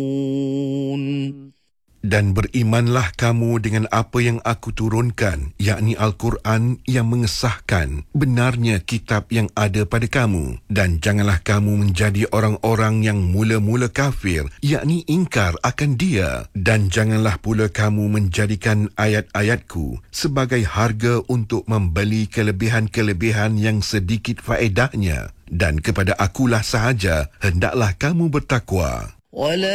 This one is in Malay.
Dan berimanlah kamu dengan apa yang aku turunkan, yakni Al-Quran yang mengesahkan benarnya kitab yang ada pada kamu. Dan janganlah kamu menjadi orang-orang yang mula-mula kafir, yakni ingkar akan dia. Dan janganlah pula kamu menjadikan ayat-ayatku sebagai harga untuk membeli kelebihan-kelebihan yang sedikit faedahnya. Dan kepada akulah sahaja hendaklah kamu bertakwa.